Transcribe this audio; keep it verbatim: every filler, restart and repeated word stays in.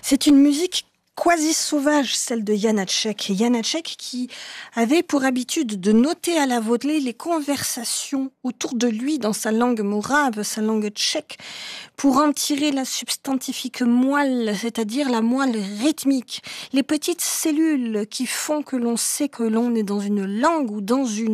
C'est une musique quasi sauvage, celle de Janáček. Janáček qui avait pour habitude de noter à la volée les conversations autour de lui dans sa langue morave, sa langue tchèque, pour en tirer la substantifique moelle, c'est-à-dire la moelle rythmique, les petites cellules qui font que l'on sait que l'on est dans une langue ou dans une